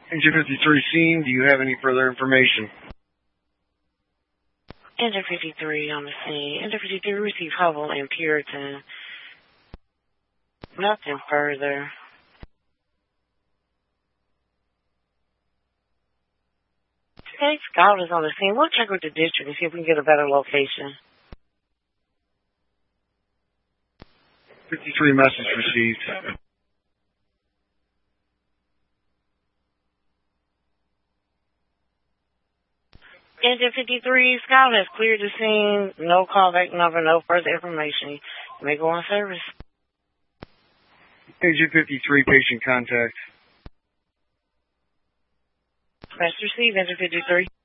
Engine 53 scene, do you have any further information? Engine 53 on the scene. Engine 53 received Hubble and Puritan. Nothing further. Okay, Scout is on the scene. We'll check with the district and see if we can get a better location. 53 message received. Engine 53, Scout has cleared the scene. No callback number, no further information. You may go on service. Engine 53, patient contact. Press receive, Engine 53.